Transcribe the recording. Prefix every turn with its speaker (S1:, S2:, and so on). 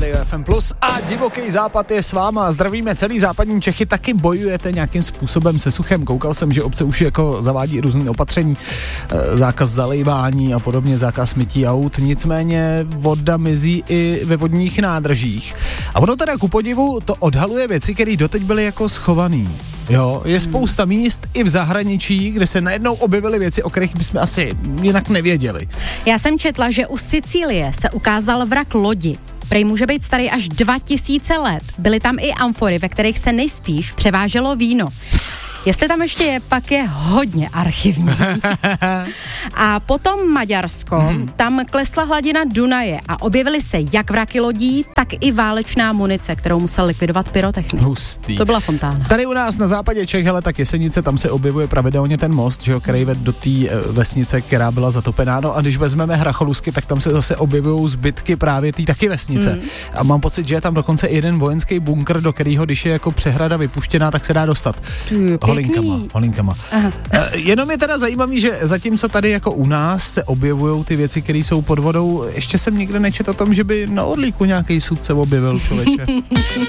S1: Radio FM Plus a Divoký západ je s váma. Zdravíme celý západní Čechy, taky bojujete nějakým způsobem se suchem. Koukal jsem, že obce už jako zavádí různé opatření, zákaz zalejvání a podobně, zákaz mytí aut, nicméně voda mizí i ve vodních nádržích. A ono teda ku podivu to odhaluje věci, které doteď byly jako schovaný. Jo, je spousta míst i v zahraničí, kde se najednou objevily věci, o kterých bychom asi jinak nevěděli.
S2: Já jsem četla, že u Sicílie se ukázal vrak lodi. Prej může být starý až 2000 let. Byly tam i amfory, ve kterých se nejspíš převáželo víno. Jestli tam ještě je, pak je hodně archivní. A potom Maďarsko, tam klesla hladina Dunaje a objevily se jak vraky lodí, tak i válečná munice, kterou musel likvidovat pyrotechnik.
S1: Hustý.
S2: To byla fontána.
S1: Tady u nás na západě Čech, hele, tak Jesenice, tam se objevuje pravidelně ten most, že jo, který ved do té vesnice, která byla zatopená. No a když vezmeme Hracholusky, tak tam se zase objevují zbytky právě té taky vesnice. A mám pocit, že je tam dokonce i jeden vojenský bunkr, do kterého, když je jako přehrada vypuštěná, tak se dá dostat. Holinkama. Jenom je teda zajímavý, že zatímco tady jako u nás se objevujou ty věci, které jsou pod vodou, ještě jsem nikde nečetl o tom, že by na Orlíku nějaký sudce objevil, člověče.